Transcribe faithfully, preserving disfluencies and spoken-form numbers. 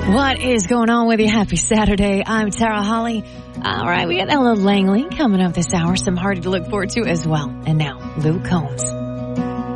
What is going on with you? Happy Saturday. I'm Tara Holly. All right, we got Ella Langley coming up this hour. Some Hardy to look forward to as well. And now, Luke Combs.